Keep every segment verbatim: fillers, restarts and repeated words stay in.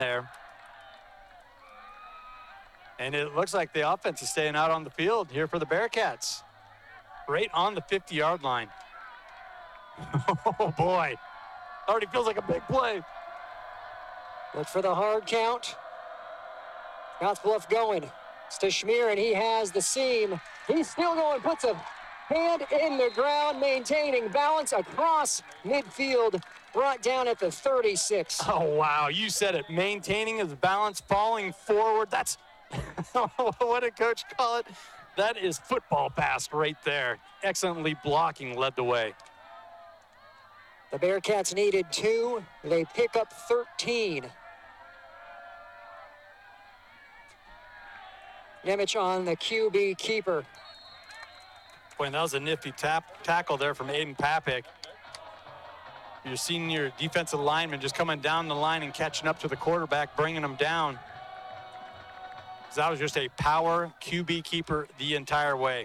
there. And it looks like the offense is staying out on the field here for the Bearcats. Right on the fifty-yard line. Oh, boy. Already feels like a big play. Look for the hard count. Scottsbluff going. It's to Schmier, and he has the seam. He's still going, puts a hand in the ground, maintaining balance across midfield, brought down at the thirty-six. Oh, wow. You said it. Maintaining his balance, falling forward. That's, what did Coach call it? That is football pass right there. Excellently blocking led the way. The Bearcats needed two. They pick up thirteen. Nemec on the Q B keeper. Boy, and that was a nifty tap, tackle there from Aiden Papik. Your senior defensive lineman just coming down the line and catching up to the quarterback, bringing him down. That was just a power Q B keeper the entire way.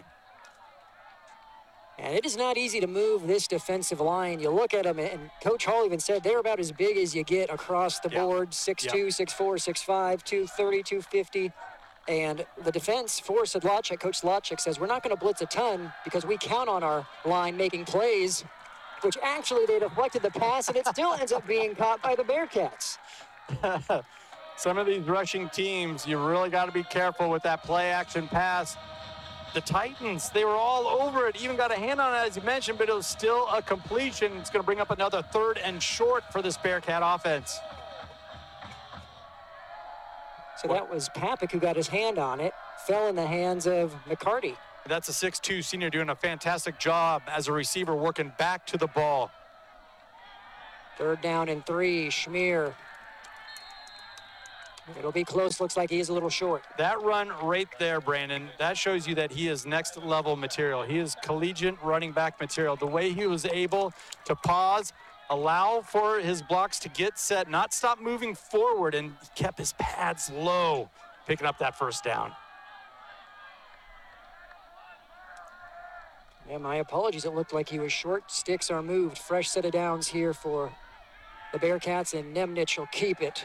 And it is not easy to move this defensive line. You look at them, and Coach Hall even said they're about as big as you get across the yep. board. six two, yep. six four, six five, two thirty, two fifty. And the defense for Sedlacek, Coach Sedlacek says, we're not going to blitz a ton because we count on our line making plays, which actually they deflected the pass, and it still ends up being caught by the Bearcats. Some of these rushing teams, you really got to be careful with that play-action pass. The Titans, they were all over it, even got a hand on it, as you mentioned, but it was still a completion. It's going to bring up another third and short for this Bearcat offense. So that was Papik who got his hand on it, fell in the hands of McCarty. That's a six two senior doing a fantastic job as a receiver, working back to the ball. Third down and three, Schmier. It'll be close. Looks like he is a little short. That run right there, Brandon, that shows you that he is next level material. He is collegiate running back material. The way he was able to pause, allow for his blocks to get set, not stop moving forward, and kept his pads low, picking up that first down. Yeah, my apologies. It looked like he was short. Sticks are moved. Fresh set of downs here for the Bearcats, and Nemec will keep it.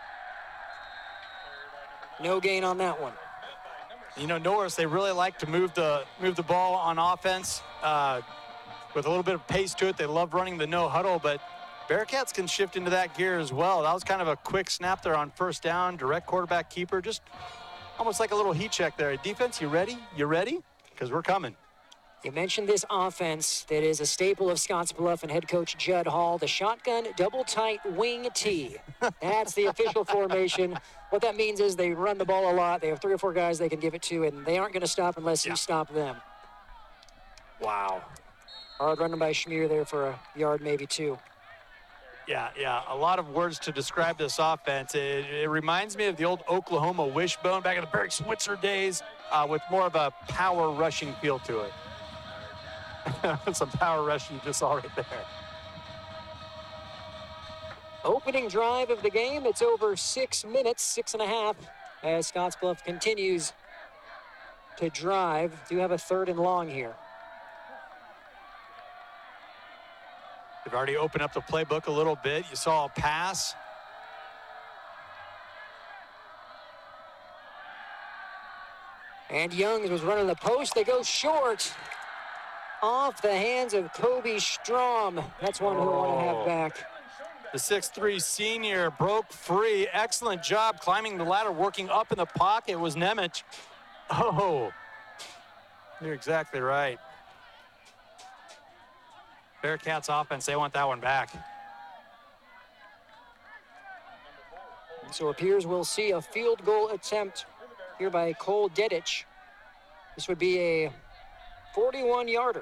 No gain on that one. You know, Norris, they really like to move the move the ball on offense uh, with a little bit of pace to it. They love running the no huddle, but Bearcats can shift into that gear as well. That was kind of a quick snap there on first down, direct quarterback keeper, just almost like a little heat check there. Defense, you ready? You ready? Because we're coming. You mentioned this offense that is a staple of Scottsbluff and head coach Judd Hall, the shotgun double tight wing T. That's the official formation. What that means is they run the ball a lot. They have three or four guys they can give it to, and they aren't going to stop unless yeah. you stop them. Wow. Hard running by Schmier there for a yard, maybe two. Yeah, yeah, a lot of words to describe this offense. It, it reminds me of the old Oklahoma wishbone back in the Barry Switzer days uh, with more of a power rushing feel to it. Some power rush you just saw right there. Opening drive of the game. It's over six minutes, six and a half, as Scottsbluff continues to drive. Do have a third and long here. They've already opened up the playbook a little bit. You saw a pass. And Youngs was running the post. They go short. Off the hands of Kobe Strom. That's one who I want to have back. The six three senior broke free. Excellent job climbing the ladder, working up in the pocket. It was Nemec. Oh, you're exactly right. Bearcats offense, they want that one back. So it appears we'll see a field goal attempt here by Cole Dedich. This would be a forty-one yarder.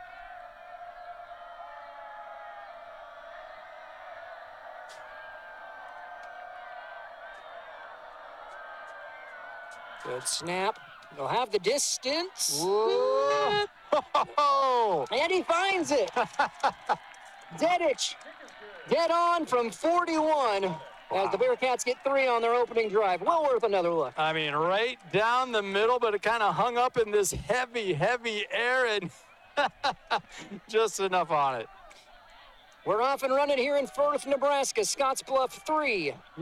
Good snap. They'll have the distance. Whoa. And he finds it. Dedich dead on from forty-one. Wow. As the Bearcats get three on their opening drive. Well worth another look. I mean, right down the middle, but it kind of hung up in this heavy, heavy air, and just enough on it. We're off and running here in Firth, Nebraska. Scottsbluff three.